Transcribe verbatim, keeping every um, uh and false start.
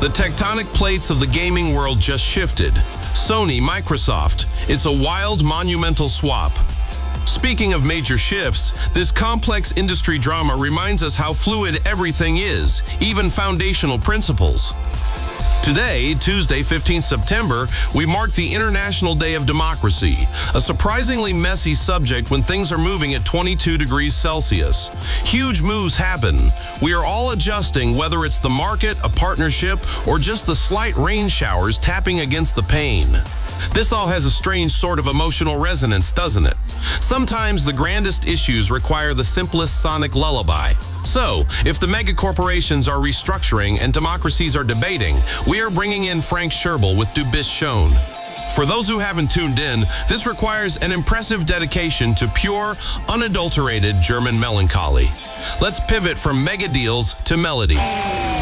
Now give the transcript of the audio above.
The tectonic plates of the gaming world just shifted. Sony, Microsoft, it's a wild, monumental swap. Speaking of major shifts, this complex industry drama reminds us how fluid everything is, even foundational principles. Today, Tuesday, fifteenth September, we mark the International Day of Democracy, a surprisingly messy subject when things are moving at twenty-two degrees Celsius. Huge moves happen. We are all adjusting, whether it's the market, a partnership, or just the slight rain showers tapping against the pane. This all has a strange sort of emotional resonance, doesn't it? Sometimes the grandest issues require the simplest sonic lullaby. So, if the megacorporations are restructuring and democracies are debating, we are bringing in Frank Scherbel with Du Bist Schon. For those who haven't tuned in, this requires an impressive dedication to pure, unadulterated German melancholy. Let's pivot from mega deals to melody.